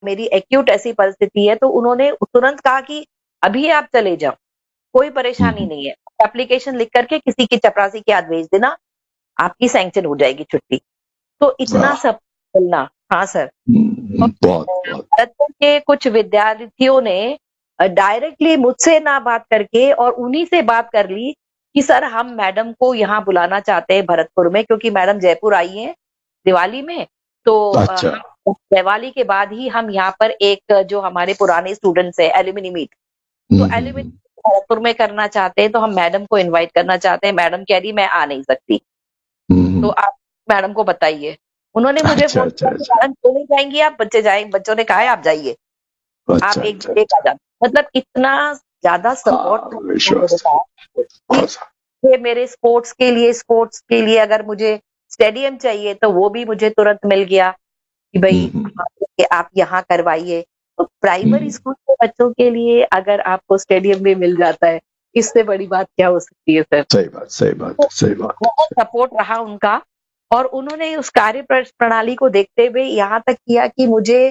मेरी एक्यूट ऐसी परिस्थिति है, तो उन्होंने तुरंत कहा कि अभी आप चले जाओ, कोई परेशानी नहीं है। एप्लीकेशन लिख करके किसी की चपरासी के हाथ भेज देना, आपकी सैंक्शन हो जाएगी छुट्टी। तो इतना वाह। सब मिलना। हाँ सर। और बहुत बहुत। भरतपुर के कुछ विद्यार्थियों ने डायरेक्टली मुझसे ना बात करके और उन्हीं से बात कर ली कि सर हम मैडम को यहाँ बुलाना चाहते हैं भरतपुर में, क्योंकि मैडम जयपुर आई हैं दिवाली में। तो अच्छा। हम दिवाली के बाद ही हम यहाँ पर एक जो हमारे पुराने स्टूडेंट्स है एल्यूमिनी मीट, तो एल्यूमिनी हम्म। भरतपुर में करना चाहते हैं, तो हम मैडम को इनवाइट करना चाहते हैं। मैडम कह रही मैं आ नहीं सकती, तो हम्म। आप मैडम को बताइए। उन्होंने मुझे अच्छा फोन अच्छा किया कि अच्छा। मैडम क्यों नहीं जाएंगी आप, बच्चे जाए, बच्चों ने कहा है आप जाइए, आप अच्छा एक अच्छा एक आ अच्छा। जाओ। मतलब इतना ज्यादा सपोर्ट हाँ, था मेरे विश्वास। पास कि बहुत सा। ये मेरे स्पोर्ट्स के लिए अगर मुझे स्टेडियम चाहिए तो वो भी मुझे तुरंत मिल गया कि भाई हम्म। हाँ, कि आप यहाँ करवाइए। तो प्राइमरी हम्म। स्कूल के बच्चों के लिए अगर आपको स्टेडियम भी मिल जाता है, इससे बड़ी बात क्या हो सकती है सर। सही बात, सही बात, तो सही बात। बहुत सपोर्ट रहा उनका। और उन्होंने उस प्रणाली को देखते हुए यहाँ तक किया कि मुझे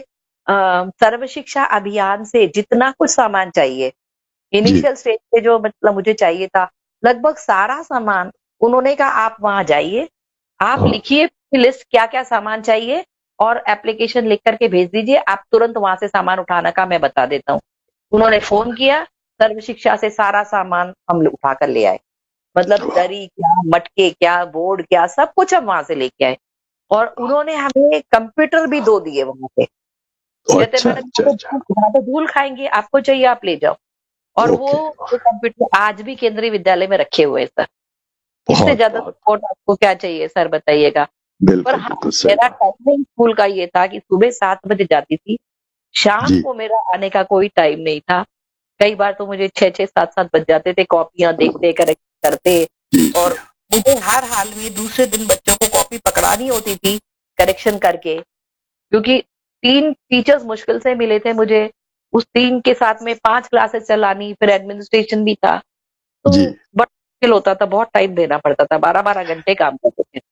सर्व शिक्षा अभियान से जितना कुछ सामान चाहिए, जी। इनिशियल स्टेज पे जो मतलब मुझे चाहिए था, लगभग सारा सामान उन्होंने कहा आप वहां जाइए, आप हाँ। लिखिए लिस्ट क्या क्या सामान चाहिए और एप्लीकेशन लिख करके भेज दीजिए, आप तुरंत वहां से सामान उठाने का मैं बता देता हूँ। उन्होंने फोन किया, सर्व शिक्षा से सारा सामान हम लोग उठा कर ले आए। मतलब वाह। दरी क्या, मटके क्या, बोर्ड क्या, सब कुछ हम वहां से लेके आए। और उन्होंने हमें कंप्यूटर भी 2 दिए वहां से। कहते अच्छा मैडम अच्छा अच्छा। यहाँ तो धूल खाएंगे, आपको चाहिए आप ले जाओ। और ओके। वो कंप्यूटर आज भी केंद्रीय विद्यालय में रखे हुए हैं सर। इससे बहुत ज्यादा बहुत। सपोर्ट आपको क्या चाहिए सर, बताइएगा। पर बिल्कुल हाँ, बिल्कुल सही मेरा बात। टाइमिंग स्कूल का ये था कि सुबह 7 बजे जाती थी, शाम जी। को मेरा आने का कोई टाइम नहीं था। कई बार तो मुझे 6-6, 7-7 बज जाते थे कॉपियां देखते, करेक्ट करते। जी जी। और मुझे हर हाल में दूसरे दिन बच्चों को कॉपी पकड़ानी होती थी करेक्शन करके, क्योंकि 3 टीचर्स मुश्किल से मिले थे मुझे। उस 3 के साथ में 5 क्लासेस चलानी, फिर एडमिनिस्ट्रेशन भी था। तो जी। बड़ा मुश्किल होता था, बहुत टाइम देना पड़ता था, 12-12 घंटे काम करते थे।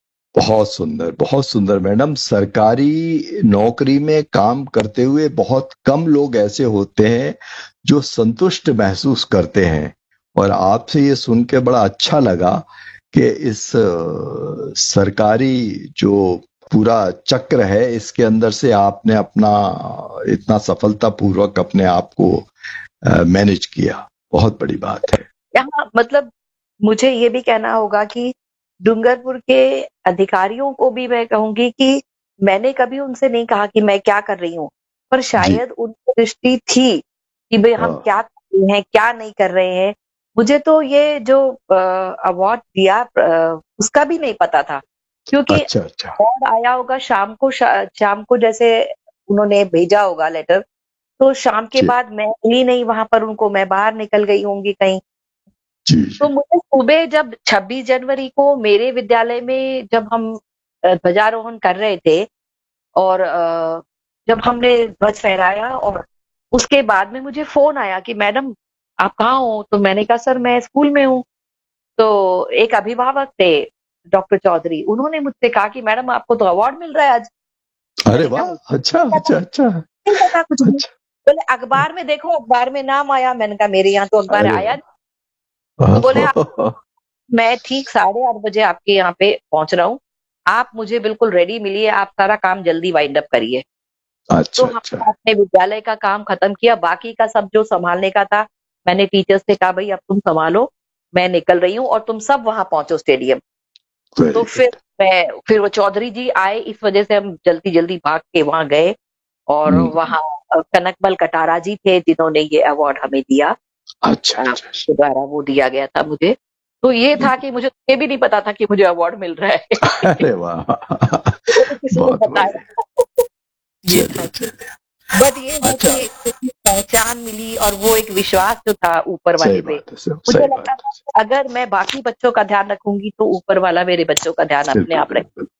बहुत सुंदर, बहुत सुंदर मैडम। सरकारी नौकरी में काम करते हुए बहुत कम लोग ऐसे होते हैं जो संतुष्ट महसूस करते हैं, और आपसे ये सुन के बड़ा अच्छा लगा कि इस सरकारी जो पूरा चक्र है इसके अंदर से आपने अपना इतना सफलतापूर्वक अपने आप को मैनेज किया। बहुत बड़ी बात है। यहाँ मतलब मुझे ये भी कहना होगा कि डूंगरपुर के अधिकारियों को भी मैं कहूंगी कि मैंने कभी उनसे नहीं कहा कि मैं क्या कर रही हूँ, पर जी। शायद उनको दृष्टि थी कि भाई हम हाँ। क्या कर रहे हैं, क्या नहीं कर रहे हैं। मुझे तो ये जो अवार्ड दिया उसका भी नहीं पता था, क्योंकि अच्छा अच्छा। अवार्ड आया होगा शाम को, शाम को जैसे उन्होंने भेजा होगा लेटर, तो शाम के जी बाद मैं मिली नहीं वहां पर उनको, मैं बाहर निकल गई होंगी कहीं। जी तो जी। मुझे सुबह जब 26 जनवरी को मेरे विद्यालय में जब हम ध्वजारोहण कर रहे थे और जब हमने ध्वज फहराया, और उसके बाद में मुझे फोन आया कि मैडम आप कहाँ हो, तो मैंने कहा सर मैं स्कूल में हूँ। तो एक अभिभावक थे डॉक्टर चौधरी, उन्होंने मुझसे कहा कि मैडम आपको तो अवार्ड मिल रहा है आज। अरे मैंने कहा वाह। मुझे अच्छा नहीं पता, अच्छा अच्छा। नहीं पता कुछ भी। अच्छा। बोले अखबार में देखो, अखबार में नाम आया। मैंने कहा मेरे यहाँ तो अखबार अरे आया नहीं। तो बोले वाह। मैं ठीक 8:30 बजे आपके यहाँ पे पहुंच रहा हूँ, आप मुझे बिल्कुल रेडी मिलिए, आप सारा काम जल्दी वाइंड अप करिए। तो अच्छा अच्छा। हमने अपने विद्यालय का काम खत्म किया, बाकी का सब जो संभालने का था मैंने टीचर्स से कहा भाई अब तुम संभालो, मैं निकल रही हूँ और तुम सब वहां पहुंचो स्टेडियम। तो वेरी फिर गुड। फिर वो चौधरी जी आए, इस वजह से हम जल्दी जल्दी भाग के वहां गए। और वहां कनकमल कटारा जी थे जिन्होंने ये अवार्ड हमें दिया, अच्छा अच्छा अच्छा। के द्वारा वो दिया गया था मुझे। तो ये था कि मुझे ये भी नहीं पता था कि मुझे अवार्ड मिल रहा है। अरे वाह। मुझे तो किसी ने बहुत बढ़िया। बताया। ये था। चलिए चलिए। बट ये है अच्छा। कि एक पहचान मिली और वो एक विश्वास जो था ऊपर सही वाले पे, बात है, सही मुझे सही लगता बात था है। कि अगर मैं बाकी बच्चों का ध्यान रखूंगी तो ऊपर वाला मेरे बच्चों का ध्यान अपने बिल्कुल आप बिल्कुल। रखेगा।